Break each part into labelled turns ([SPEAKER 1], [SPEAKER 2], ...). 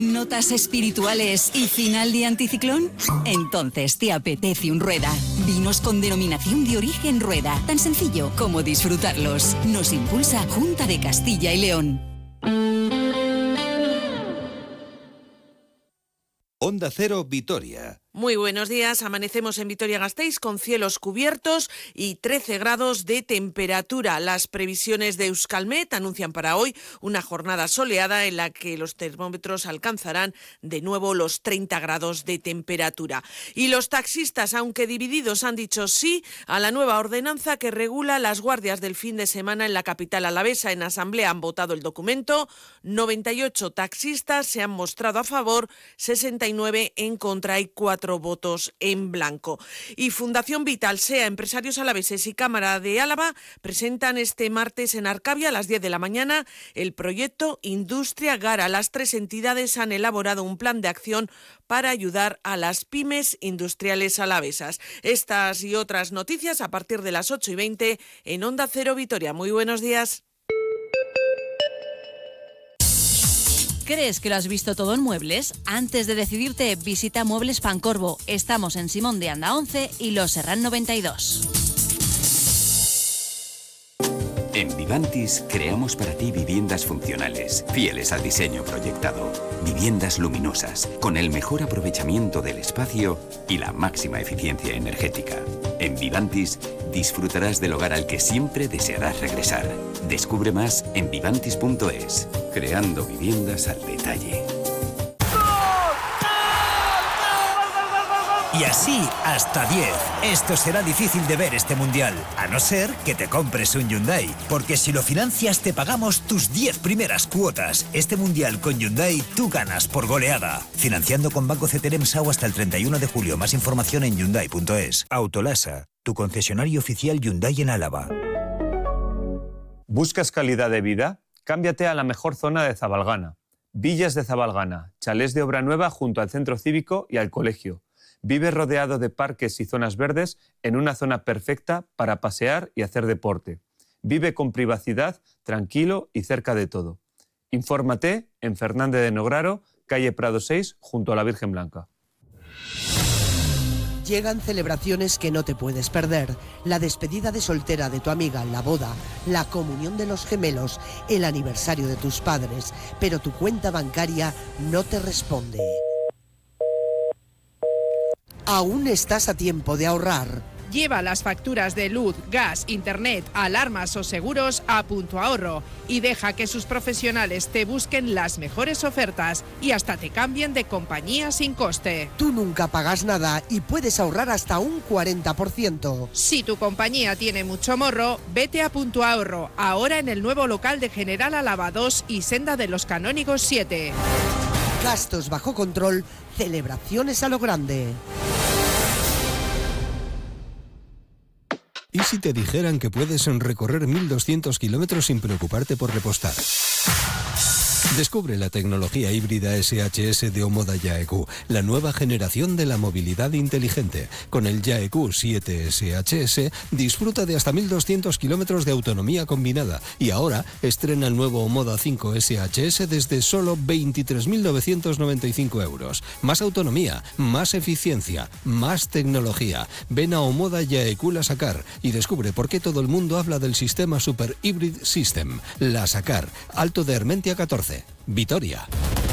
[SPEAKER 1] ¿Notas espirituales y final de anticiclón? Entonces te apetece un Rueda. Vinos con denominación de origen Rueda. Tan sencillo como disfrutarlos. Nos impulsa Junta de Castilla y León.
[SPEAKER 2] Onda Cero Vitoria.
[SPEAKER 3] Muy buenos días, amanecemos en Vitoria-Gasteiz con cielos cubiertos y 13 grados de temperatura. Las previsiones de Euskalmet anuncian para hoy una jornada soleada en la que los termómetros alcanzarán de nuevo los 30 grados de temperatura. Y los taxistas, aunque divididos, han dicho sí a la nueva ordenanza que regula las guardias del fin de semana en la capital alavesa. En asamblea han votado el documento, 98 taxistas se han mostrado a favor, 69 en contra y 4 votos en blanco. Y Fundación Vital, SEA, Empresarios Alaveses y Cámara de Álava presentan este martes en Arcavia a las 10 de la mañana el proyecto Industria Gara. Las tres entidades han elaborado un plan de acción para ayudar a las pymes industriales alavesas. Estas y otras noticias a partir de las 8:20 en Onda Cero Vitoria. Muy buenos días.
[SPEAKER 4] ¿Crees que lo has visto todo en muebles? Antes de decidirte, visita Muebles Pancorbo. Estamos en Simón de Anda 11 y Los Serrán 92.
[SPEAKER 5] En Vivantis creamos para ti viviendas funcionales, fieles al diseño proyectado. Viviendas luminosas, con el mejor aprovechamiento del espacio y la máxima eficiencia energética. En Vivantis disfrutarás del hogar al que siempre desearás regresar. Descubre más en vivantis.es, creando viviendas al detalle.
[SPEAKER 6] Y así hasta 10. Esto será difícil de ver este mundial, a no ser que te compres un Hyundai. Porque si lo financias te pagamos tus 10 primeras cuotas. Este mundial con Hyundai tú ganas por goleada. Financiando con Banco CTLM SAU hasta el 31 de julio. Más información en Hyundai.es. Autolasa, tu concesionario oficial Hyundai en Álava.
[SPEAKER 7] ¿Buscas calidad de vida? Cámbiate a la mejor zona de Zabalgana. Villas de Zabalgana, chalés de obra nueva junto al centro cívico y al colegio. Vive rodeado de parques y zonas verdes en una zona perfecta para pasear y hacer deporte. Vive con privacidad, tranquilo y cerca de todo. Infórmate en Fernández de Nograro, calle Prado 6, junto a la Virgen Blanca.
[SPEAKER 8] Llegan celebraciones que no te puedes perder. La despedida de soltera de tu amiga, la boda, la comunión de los gemelos, el aniversario de tus padres, pero tu cuenta bancaria no te responde. Aún estás a tiempo de ahorrar.
[SPEAKER 9] Lleva las facturas de luz, gas, internet, alarmas o seguros a Punto Ahorro y deja que sus profesionales te busquen las mejores ofertas y hasta te cambien de compañía sin coste.
[SPEAKER 8] Tú nunca pagas nada y puedes ahorrar hasta un 40%.
[SPEAKER 9] Si tu compañía tiene mucho morro, vete a Punto Ahorro, ahora en el nuevo local de General Álava 2 y Senda de los Canónigos 7.
[SPEAKER 8] Gastos bajo control, celebraciones a lo grande.
[SPEAKER 10] ¿Y si te dijeran que puedes recorrer 1.200 kilómetros sin preocuparte por repostar? Descubre la tecnología híbrida SHS de Omoda Yaeq, la nueva generación de la movilidad inteligente. Con el Yaeq 7 SHS disfruta de hasta 1.200 kilómetros de autonomía combinada y ahora estrena el nuevo Omoda 5 SHS desde solo 23.995 euros. Más autonomía, más eficiencia, más tecnología. Ven a Omoda Yaeq La Sacar y descubre por qué todo el mundo habla del sistema Super Hybrid System. La Sacar, Alto de Hermentia 14. Vitoria.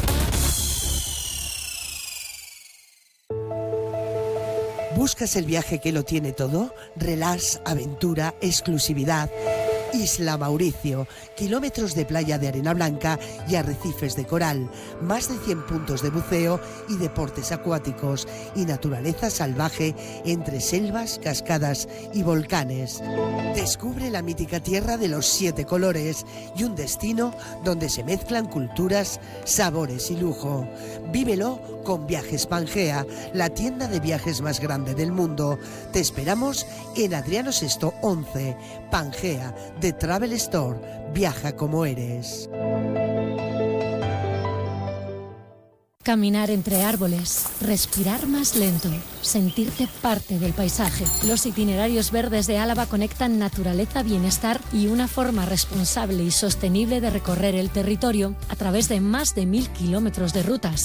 [SPEAKER 8] ¿Buscas el viaje que lo tiene todo? Relax, aventura, exclusividad. Isla Mauricio, kilómetros de playa de arena blanca y arrecifes de coral, más de 100 puntos de buceo y deportes acuáticos y naturaleza salvaje entre selvas, cascadas y volcanes. Descubre la mítica tierra de los 7 colores y un destino donde se mezclan culturas, sabores y lujo. Vívelo con Viajes Pangea, la tienda de viajes más grande del mundo. Te esperamos en Adriano VI 11, Pangea, de Travel Store. Viaja como eres.
[SPEAKER 11] Caminar entre árboles, respirar más lento, sentirte parte del paisaje. Los itinerarios verdes de Álava conectan naturaleza, bienestar y una forma responsable y sostenible de recorrer el territorio a través de más de 1.000 kilómetros de rutas.